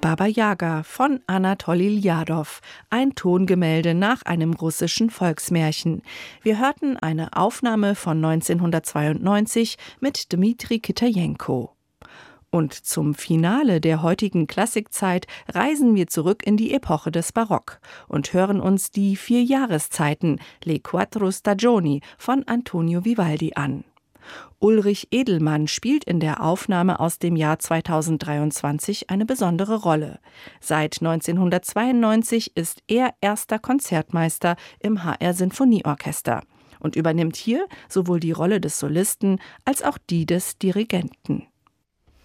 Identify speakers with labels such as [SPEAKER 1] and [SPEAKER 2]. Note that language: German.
[SPEAKER 1] Baba Jaga von Anatoli Ljadow, ein Tongemälde nach einem russischen Volksmärchen. Wir hörten eine Aufnahme von 1992 mit Dmitri Kitajenko. Und zum Finale der heutigen Klassikzeit reisen wir zurück in die Epoche des Barock und hören uns die 4 Jahreszeiten, Le Quattro Stagioni von Antonio Vivaldi an. Ulrich Edelmann spielt in der Aufnahme aus dem Jahr 2023 eine besondere Rolle. Seit 1992 ist er erster Konzertmeister im HR Sinfonieorchester und übernimmt hier sowohl die Rolle des Solisten als auch die des Dirigenten.